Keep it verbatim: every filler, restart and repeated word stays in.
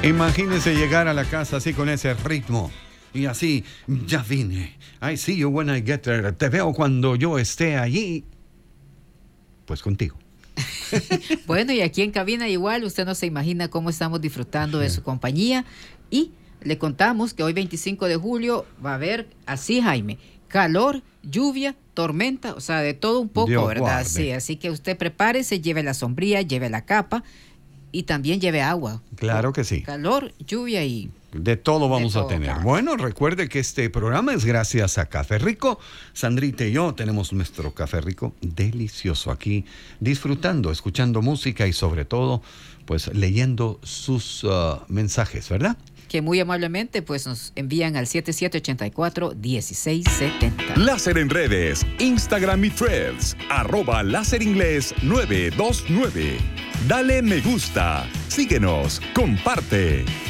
Imagínese llegar a la casa así con ese ritmo. Y así, ya vine. I see you when I get there. Te veo cuando yo esté allí. Pues contigo. Bueno, y aquí en cabina igual, usted no se imagina cómo estamos disfrutando de su compañía. Y le contamos que hoy veinticinco de julio va a haber, así Jaime, calor, lluvia, tormenta, o sea, de todo un poco, Dios ¿verdad? guarde. Sí, así que usted prepárese, lleve la sombría, lleve la capa y también lleve agua. Claro que sí. Calor, lluvia y... De todo vamos De a todo, tener. claro. Bueno, recuerde que este programa es gracias a Café Rico. Sandrita y yo tenemos nuestro Café Rico delicioso aquí, disfrutando, escuchando música y sobre todo, pues leyendo sus uh, mensajes, ¿verdad? que muy amablemente pues nos envían al siete siete ocho cuatro, uno seis siete cero. Láser en redes, Instagram y Threads, arroba Láser Inglés nueve dos nueve. Dale me gusta, síguenos, comparte.